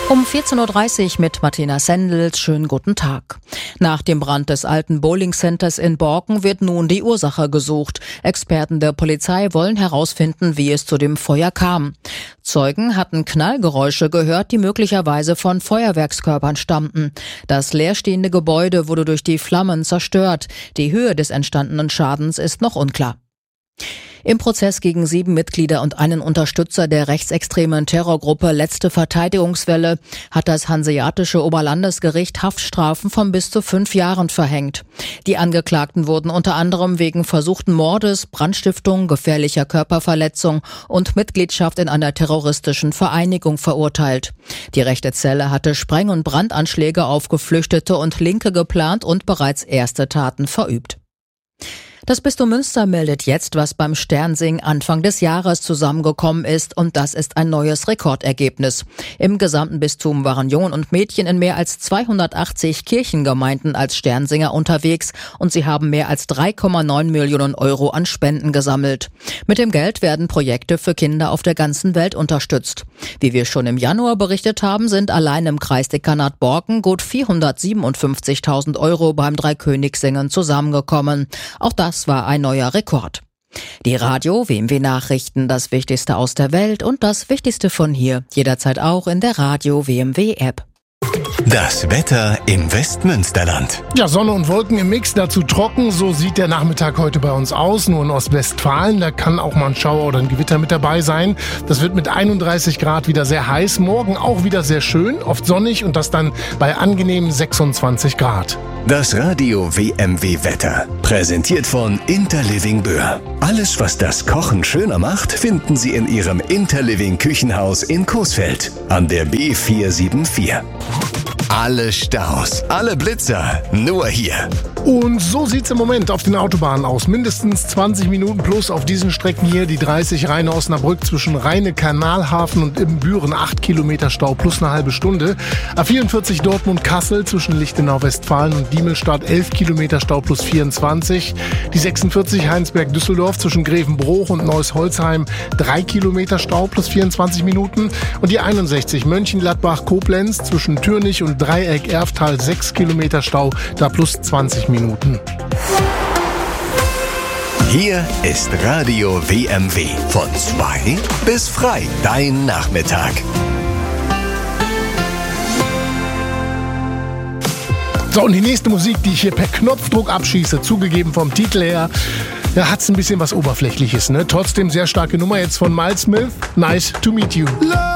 Um 14.30 Uhr mit Martina Sendels. Schönen guten Tag. Nach dem Brand des alten Bowling-Centers in Borken wird nun die Ursache gesucht. Experten der Polizei wollen herausfinden, wie es zu dem Feuer kam. Zeugen hatten Knallgeräusche gehört, die möglicherweise von Feuerwerkskörpern stammten. Das leerstehende Gebäude wurde durch die Flammen zerstört. Die Höhe des entstandenen Schadens ist noch unklar. Im Prozess gegen 7 Mitglieder und einen Unterstützer der rechtsextremen Terrorgruppe Letzte Verteidigungswelle hat das Hanseatische Oberlandesgericht Haftstrafen von bis zu 5 Jahren verhängt. Die Angeklagten wurden unter anderem wegen versuchten Mordes, Brandstiftung, gefährlicher Körperverletzung und Mitgliedschaft in einer terroristischen Vereinigung verurteilt. Die rechte Zelle hatte Spreng- und Brandanschläge auf Geflüchtete und Linke geplant und bereits erste Taten verübt. Das Bistum Münster meldet jetzt, was beim Sternsingen Anfang des Jahres zusammengekommen ist, und das ist ein neues Rekordergebnis. Im gesamten Bistum waren Jungen und Mädchen in mehr als 280 Kirchengemeinden als Sternsinger unterwegs und sie haben mehr als 3,9 Millionen Euro an Spenden gesammelt. Mit dem Geld werden Projekte für Kinder auf der ganzen Welt unterstützt. Wie wir schon im Januar berichtet haben, sind allein im Kreisdekanat Borken gut 457.000 Euro beim Dreikönigssingen zusammengekommen. Auch das war ein neuer Rekord. Die Radio WMW Nachrichten, das Wichtigste aus der Welt und das Wichtigste von hier, jederzeit auch in der Radio WMW App. Das Wetter im Westmünsterland. Ja, Sonne und Wolken im Mix, dazu trocken. So sieht der Nachmittag heute bei uns aus. Nur in Ostwestfalen, da kann auch mal ein Schauer oder ein Gewitter mit dabei sein. Das wird mit 31 Grad wieder sehr heiß. Morgen auch wieder sehr schön, oft sonnig und das dann bei angenehmen 26 Grad. Das Radio WMW Wetter. Präsentiert von Interliving Böhr. Alles, was das Kochen schöner macht, finden Sie in Ihrem Interliving Küchenhaus in Coesfeld an der B474. Alle Staus, alle Blitzer, nur hier. Und so sieht's im Moment auf den Autobahnen aus. Mindestens 20 Minuten plus auf diesen Strecken hier. Die 30 Rheine-Osnabrück zwischen Rheine-Kanalhafen und Ibbenbüren 8 Kilometer Stau plus eine halbe Stunde. A44 Dortmund-Kassel zwischen Lichtenau-Westfalen und Diemelstadt 11 Kilometer Stau plus 24. Die 46 Heinsberg-Düsseldorf zwischen Grevenbroich und Neuss-Holzheim 3 Kilometer Stau plus 24 Minuten. Und die 61 Mönchengladbach-Koblenz zwischen Türnich und Dreieck-Erftal 6 Kilometer Stau, da plus 20 Minuten. Hier ist Radio WMW. Von 2 bis frei. Dein Nachmittag. So, und die nächste Musik, die ich hier per Knopfdruck abschieße, zugegeben vom Titel her, da hat's ein bisschen was Oberflächliches, ne? Trotzdem sehr starke Nummer jetzt von Miles Smith. Nice to meet you.